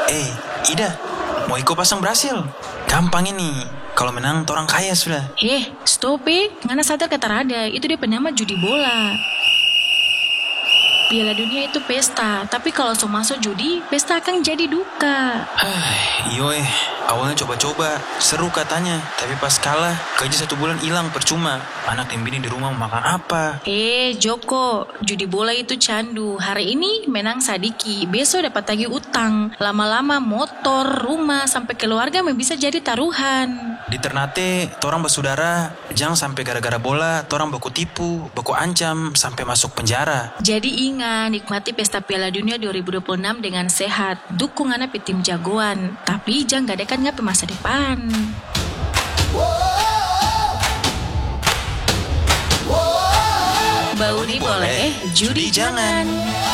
Ida, mau ikut pasang berhasil. Gampang ini. Kalau menang, orang kaya sudah. Stop ngana sadar kata Rada, itu dia penama judi bola. Piala Dunia itu pesta, tapi kalau so masuk judi, pesta akan jadi duka. Iyo awalnya coba-coba, seru katanya. Tapi pas kalah, gaji 1 bulan hilang percuma. Anak dan bini di rumah mau makan apa? Joko, judi bola itu candu. Hari ini menang Sadiki, besok dapat tagih utang. Lama-lama motor, rumah, sampai keluarga bisa jadi taruhan. Di Ternate, torang bersaudara, jangan sampai gara-gara bola, torang baku tipu, baku ancam, sampai masuk penjara. Jadi ingat, nikmati pesta Piala Dunia 2026 dengan sehat. Dukung anak tim jagoan, tapi jangan gadekan ngapain masa depan. Bauri boleh, judi jangan.